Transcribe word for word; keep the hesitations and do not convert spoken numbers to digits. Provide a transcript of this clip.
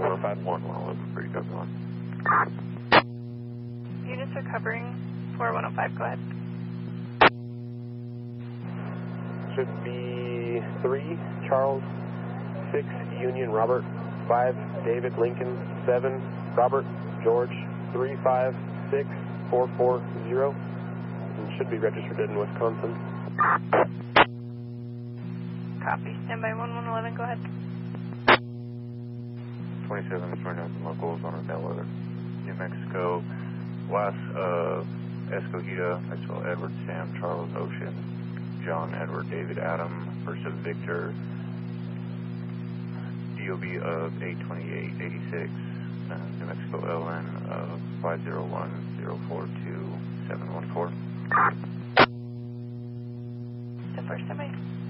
one oh five. one one eleven for you, copy one. Units are covering four one oh five, go ahead. Should be three, Charles, six, Union, Robert, five, David, Lincoln, seven, Robert, George, three, five, six, four, four, zero, and should be registered in Wisconsin. Copy, stand by one one eleven, go ahead. twenty-seven, twenty-nine locals on Arnella, New Mexico, last, uh, Escogida, I spell Edward, Sam, Charles, Ocean, John, Edward, David, Adam, first of Victor, D O B of eight twenty-eight eighty-six, uh, New Mexico L N of five zero one zero four two seven one four. The first time I